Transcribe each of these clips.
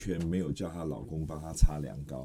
全没有叫她老公帮她擦凉膏。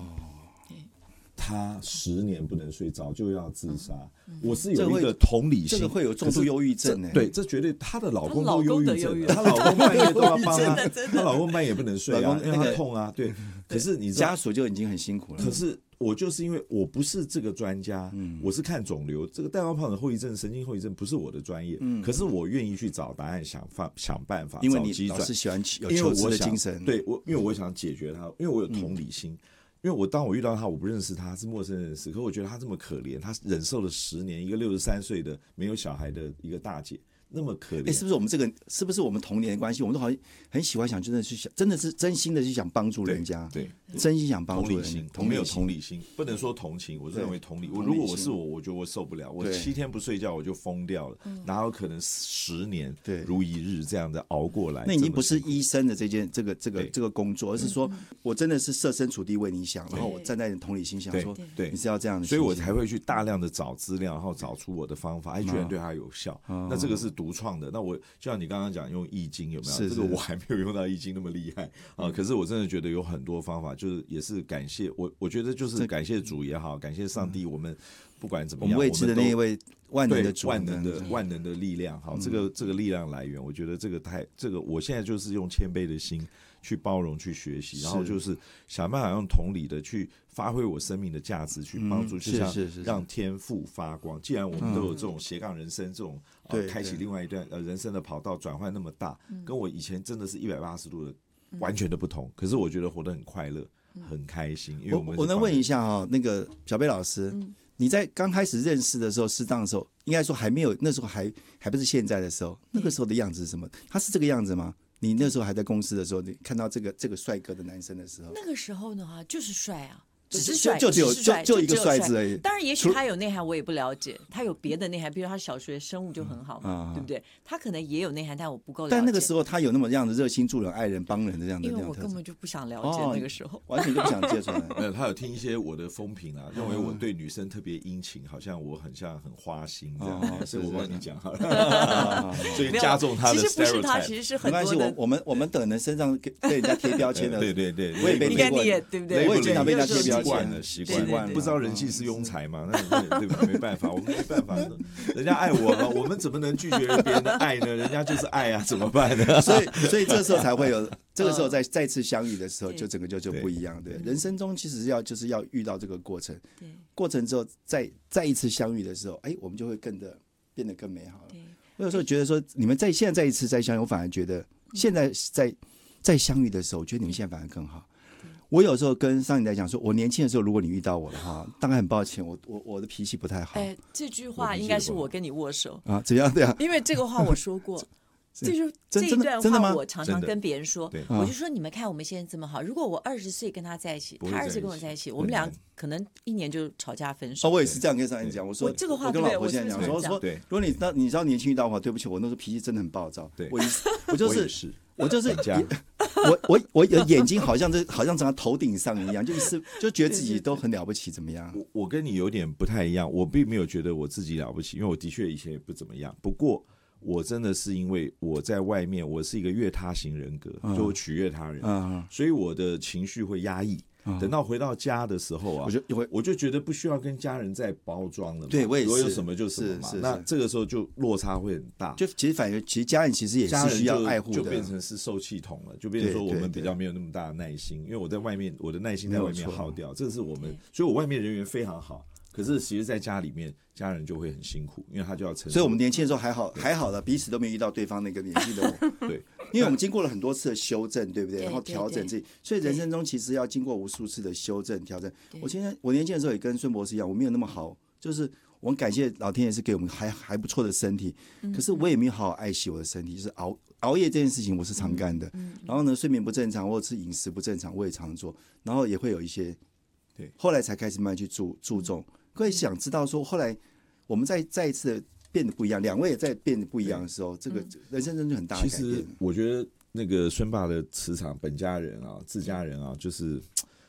她10年不能睡，早就要自杀。我是有一个同理心， 这个会有重度忧郁症呢。 对，这绝对她的老公都忧郁症，她老公半夜都要帮她，她老公半夜不能睡啊，因为她痛啊。对，可是你知道家属就已经很辛苦了。 可是我就是因为我不是这个专家，我是看肿瘤，这个带状疱疹后遗症、神经后遗症不是我的专业，可是我愿意去找答案，想办法， 因为你老是喜欢有求知的精神， 对，因为我想解决它，因为我有同理心。因为当我遇到他，我不认识他，是陌生人士，可我觉得他这么可怜，他忍受了10年，一个63岁的没有小孩的一个大姐，那么可怜。 是不是我们是不是我们童年的关系？我们都好像很喜欢想，真的是真心的去想帮助人家， 对， 真心想帮助人。 没有同理心，不能说同情，我是认为同理。如果我是我觉得我受不了，我7天不睡觉我就疯掉了，哪有可能10年如一日这样的熬过来？ 那已经不是医生的这个工作，而是说我真的是设身处地为你想，然后我站在同理心想说，对，你是要这样的， 所以我才会去大量的找资料，然后找出我的方法，居然对他有效。那这个是独创的。那我就像你刚刚讲用易经有没有？这个我还没有用到易经那么厉害啊。可是我真的觉得有很多方法，就是也是感谢我觉得就是感谢主也好，感谢上帝，我们不管怎么样， 我们未知的那一位万能的主， 万能的力量。好，这个力量来源，我觉得这个我现在就是用谦卑的心去包容、去学习，然后就是想办法用同理的去发挥我生命的价值，去帮助，就像让天赋发光。既然我们都有这种斜杠人生，这种开启另外一段人生的跑道，转换那么大，跟我以前真的是180度的完全的不同。可是我觉得活得很快乐。很开心，因为我能问一下那个小贝老师，你在刚开始认识的时候，适当的时候，应该说还没有，那时候还不是现在的时候，那个时候的样子是什么？他是这个样子吗？你那时候还在公司的时候，你看到这个帅哥的男生的时候， 那个时候呢，就是帅啊。只是帅，就一个帅字而已。 当然，也许他有内涵，我也不了解。他有别的内涵，比如他小学生物就很好嘛，对不对？他可能也有内涵，但我不够了解。 但那个时候他有那么样的热心助人、爱人、帮人的这样的。 因为我根本就不想了解那个时候， 完全就不想接触。 没有，他有听一些我的风评啊，认为我对女生特别殷勤，好像我很花心这样。所以我帮你讲好了，所以加重他的 stereotype。 其实不是他，其实是很多的。 没关系，我们等人身上被人家贴标签的， 对， 我也被贴过， 对不对？ 我也经常被人家贴标签了，习惯。不知道人气是庸才嘛？那对吧？没办法，我们没办法，人家爱我嘛，我们怎么能拒绝别人的爱呢？人家就是爱啊，怎么办呢？ 所以这时候才会有，这个时候再次相遇的时候，就整个就不一样。对，人生中其实就是要遇到这个过程，过程之后再一次相遇的时候，我们就会变得更美好了。我有时候觉得说，你们现在再一次再相遇，我反而觉得现在在相遇的时候，我觉得你们现在反而更好。我有时候跟上你来讲说，我年轻的时候，如果你遇到我的话，当然很抱歉，我的脾气不太好。 这句话应该是我跟你握手啊？怎样？对啊， 因为这个话我说过。这一段话我常常跟别人说，我就说你们看我们现在这么好，如果我20岁跟他在一起，他20岁跟我在一起，我们俩可能1年就吵架分手。 我也是这样跟上你讲，我说这个话， 我跟老婆现在讲说，如果你知道年轻遇到的话，对不起，我那时候脾气真的很暴躁。我就是我眼睛好像长在头顶上一样，就觉得自己都很了不起，怎么样？ 我跟你有点不太一样，我并没有觉得我自己了不起，因为我的确以前也不怎么样。不过我真的是因为我在外面，我是一个悦他型人格，就我取悦他人，所以我的情绪会压抑。等到回到家的时候啊，我就觉得不需要跟家人再包装了嘛。 对，我也是， 我有什么就什么嘛。那这个时候就落差会很大。 就其实家人其实也是需要爱护的， 就变成是受气筒了，就变成说我们比较没有那么大的耐心，因为我在外面，我的耐心在外面耗掉，这是我们，所以我外面人缘非常好。可是其实在家里面，家人就会很辛苦，因为他就要承受。 所以我们年轻的时候还好的，彼此都没遇到对方那个年纪的我。 对， 因为我们经过了很多次的修正，对不对？然后调整自己，所以人生中其实要经过无数次的修正调整。我年轻的时候也跟孙博士一样，我没有那么好，就是我很感谢老天爷是给我们还不错的身体，可是我也没有好好爱惜我的身体，就是熬夜这件事情我是常干的。然后呢，睡眠不正常或者是饮食不正常，我也常做，然后也会有一些，对，后来才开始慢慢去注重。各位想知道说，后来我们再一次变得不一样，两位也在变得不一样的时候，这个人生中就很大的改变。其实我觉得那个孙爸的磁场，本家人啊、自家人啊，就是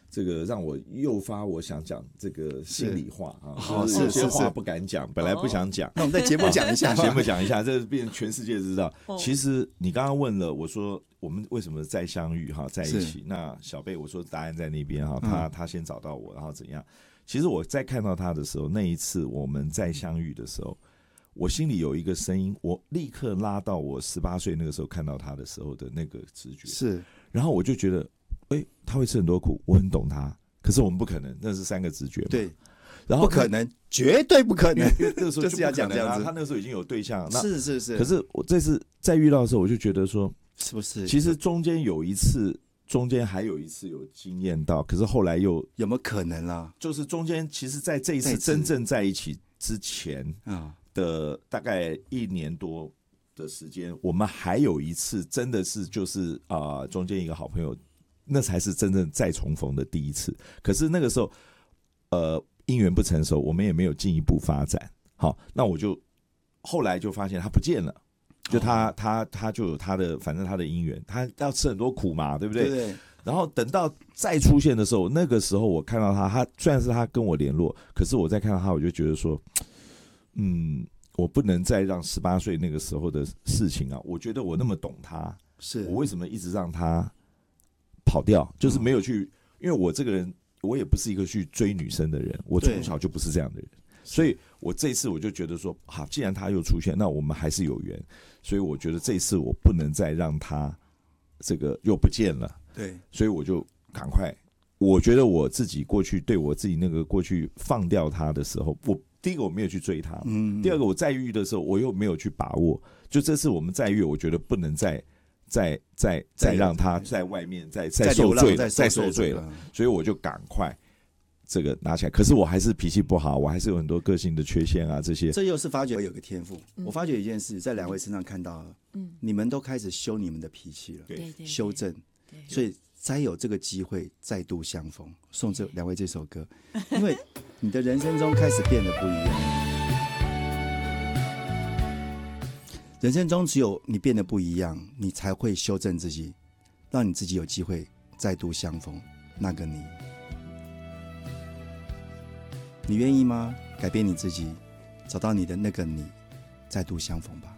这个让我诱发我想讲这个心里话啊， 是有些话不敢讲，本来不想讲， 那我们在节目讲一下， 节目讲一下，这变成全世界知道。其实你刚刚问了我说我们为什么再相遇哈，在一起？那小贝我说答案在那边哈，他先找到我，然后怎样？其实我在看到他的时候，那一次我们再相遇的时候，我心里有一个声音，我立刻拉到我18岁那个时候看到他的时候的那个直觉， 是， 然后我就觉得。他会吃很多苦，我很懂他，可是我们不可能，那是3个直觉嘛。 对， 然后不可能，绝对不可能。 那个时候就是要讲这样子， 他那个时候已经有对象， 是。 可是我这次再遇到的时候，我就觉得说， 是不是？ 其实中间还有一次有经验到，可是后来又有没有可能啦？ 就是中间其实，在这一次真正在一起之前的大概1年多的时间，我们还有一次真的是就是中间一个好朋友。那才是真正再重逢的第一次，可是那个时候，姻缘不成熟，我们也没有进一步发展。好，那我就后来就发现他不见了，就他就有他的，反正他的姻缘，他要吃很多苦嘛，对不对？ 对。 然后等到再出现的时候，那个时候我看到他虽然是他跟我联络，可是我再看到他，我就觉得说，我不能再让18岁那个时候的事情啊，我觉得我那么懂他， 是我为什么一直让他跑掉，就是没有去，因为我这个人，我也不是一个去追女生的人，我从小就不是这样的人，所以我这次我就觉得说，好，既然他又出现，那我们还是有缘，所以我觉得这一次我不能再让他这个又不见了， 对， 所以我就赶快，我觉得我自己过去对我自己那个过去放掉他的时候，第一个我没有去追他，第二个我再遇的时候我又没有去把握，就这次我们再遇，我觉得不能再让他在外面再受罪了，所以我就赶快这个拿起来。可是我还是脾气不好，我还是有很多个性的缺陷啊，这些。 这又是发觉我有个天赋。我发觉一件事，在2位身上看到了，你们都开始修你们的脾气了， 对， 修正，所以才有这个机会再度相逢。送这2位这首歌，因为你的人生中开始变得不一样。人生中只有你变得不一样，你才会修正自己，让你自己有机会再度相逢那个你。你愿意吗？改变你自己，找到你的那个你，再度相逢吧。